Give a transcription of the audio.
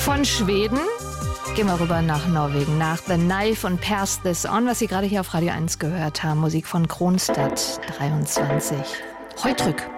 Von Schweden gehen wir rüber nach Norwegen, nach The Knife und Pass This On, was Sie gerade hier auf Radio 1 gehört haben. Musik von Kronstadt 23. Heutrück.